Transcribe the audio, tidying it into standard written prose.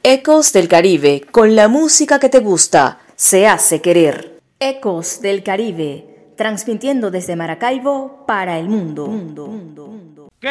Ecos del Caribe, con la música que te gusta, se hace querer. Ecos del Caribe, transmitiendo desde Maracaibo para el mundo.